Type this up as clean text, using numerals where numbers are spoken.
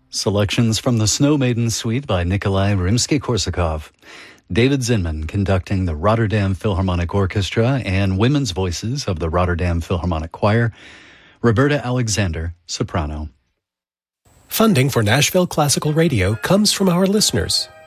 Selections from the Snow Maiden Suite by Nikolai Rimsky-Korsakov. David Zinman conducting the Rotterdam Philharmonic Orchestra and women's voices of the Rotterdam Philharmonic Choir. Roberta Alexander, soprano. Funding for Nashville Classical Radio comes from our listeners.